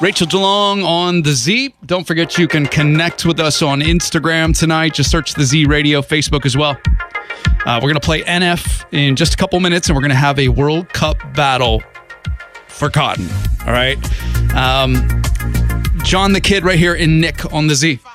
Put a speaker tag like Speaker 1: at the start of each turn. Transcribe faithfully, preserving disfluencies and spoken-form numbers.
Speaker 1: Rachel DeLong on the Z. Don't forget you can connect with us on Instagram tonight. Just search the Z Radio, Facebook as well. Uh, we're going to play N F in just a couple minutes, and we're going to have a World Cup battle for Cotton. All right. Um, John the Kid right here in Nick on the Z.